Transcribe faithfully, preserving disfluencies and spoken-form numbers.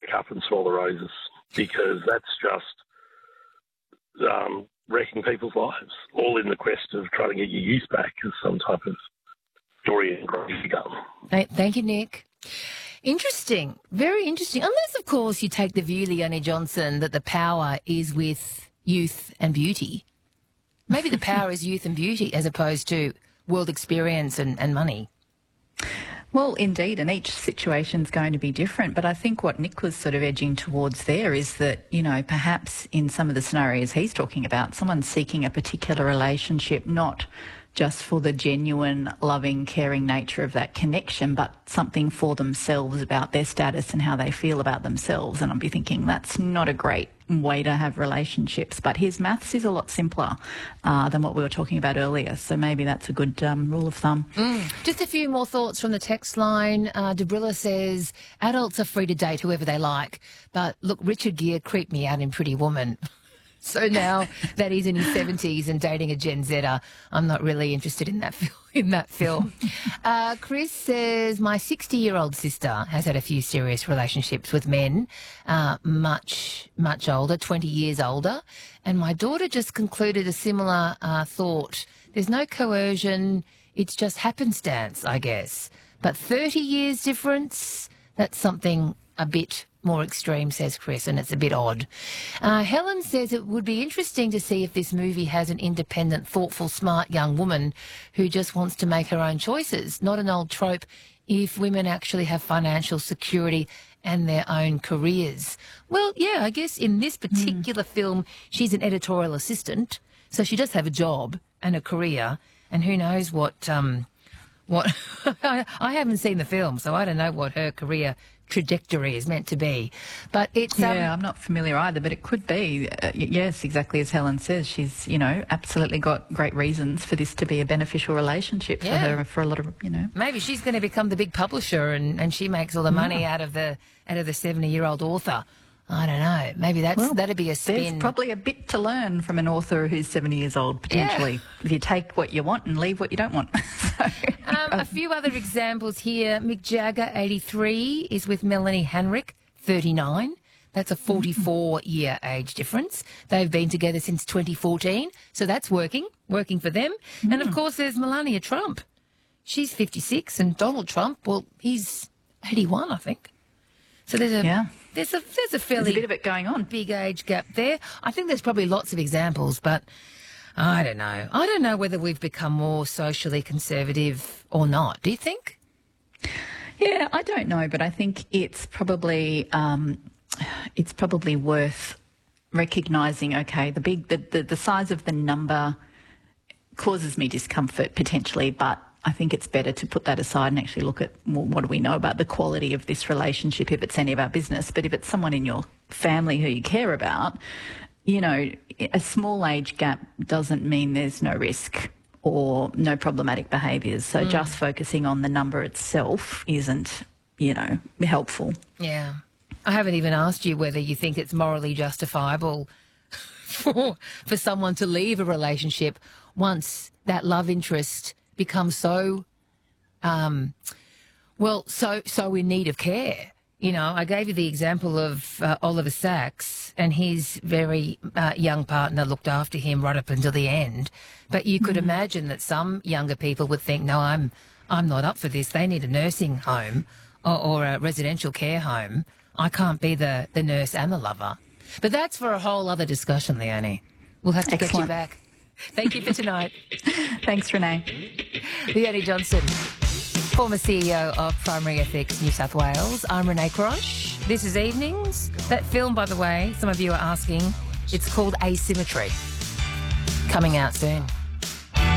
cup and smell the roses, because that's just um, wrecking people's lives, all in the quest of trying to get your youth back as some type of Dorian Gray gun. Thank you, Nick. Interesting. Very interesting. Unless, of course, you take the view, Leonie Johnson, that the power is with youth and beauty. Maybe the power is youth and beauty as opposed to world experience and, and money. Well, indeed, and each situation's going to be different. But I think what Nick was sort of edging towards there is that, you know, perhaps in some of the scenarios he's talking about, someone's seeking a particular relationship, not just for the genuine, loving, caring nature of that connection, but something for themselves about their status and how they feel about themselves. And I'll be thinking that's not a great way to have relationships. But his maths is a lot simpler uh, than what we were talking about earlier. So maybe that's a good um, rule of thumb. Mm. Just a few more thoughts from the text line. Uh, Debrilla says, adults are free to date whoever they like. But look, Richard Gere creeped me out in Pretty Woman. So now that he's in his seventies and dating a Gen Zer, I'm not really interested in that film. In that film. uh, Chris says, my sixty-year-old sister has had a few serious relationships with men, uh, much, much older, twenty years older, and my daughter just concluded a similar uh, thought. There's no coercion, it's just happenstance, I guess. But thirty years difference, that's something a bit more extreme, says Chris, and it's a bit odd. Uh, Helen says it would be interesting to see if this movie has an independent, thoughtful, smart young woman who just wants to make her own choices, not an old trope if women actually have financial security and their own careers. Well, yeah, I guess in this particular mm. film, she's an editorial assistant, so she does have a job and a career, and who knows what... Um, what I, I haven't seen the film, so I don't know what her career trajectory is meant to be. But it's yeah, um, I'm not familiar either, but it could be. Uh, yes, exactly as Helen says, she's you know absolutely got great reasons for this to be a beneficial relationship yeah. for her for a lot of you know. Maybe she's going to become the big publisher, and, and she makes all the money yeah. out of the out of the seventy-year-old author. I don't know. Maybe that's well, that'd be a spin. There's probably a bit to learn from an author who's seventy years old, potentially, yeah. if you take what you want and leave what you don't want. so, um, a few other examples here. Mick Jagger, eighty-three, is with Melanie Henrik, thirty-nine. That's a forty-four-year age difference. They've been together since twenty fourteen, so that's working, working for them. Mm. And, of course, there's Melania Trump. She's fifty-six, and Donald Trump, well, he's eighty-one, I think. So there's a... Yeah. There's a there's a fairly there's a bit of it going on. Big age gap there. I think there's probably lots of examples, but I don't know. I don't know whether we've become more socially conservative or not. Do you think? Yeah, I don't know, but I think it's probably um, it's probably worth recognising. Okay, the big the, the the size of the number causes me discomfort potentially, but I think it's better to put that aside and actually look at, well, what do we know about the quality of this relationship if it's any of our business. But if it's someone in your family who you care about, you know, a small age gap doesn't mean there's no risk or no problematic behaviours. So mm. just focusing on the number itself isn't, you know, helpful. Yeah. I haven't even asked you whether you think it's morally justifiable for, for someone to leave a relationship once that love interest become so, um, well, so so in need of care. You know, I gave you the example of uh, Oliver Sacks, and his very uh, young partner looked after him right up until the end. But you could mm. imagine that some younger people would think, no, I'm I'm not up for this. They need a nursing home or, or a residential care home. I can't be the, the nurse and the lover. But that's for a whole other discussion, Leonie. We'll have to Excellent. get you back. Thank you for tonight. Thanks, Renee. Leonie Johnson, former C E O of Primary Ethics New South Wales. I'm Renee Corosh. This is Evenings. That film, by the way, some of you are asking, it's called Asymmetry. Coming out soon.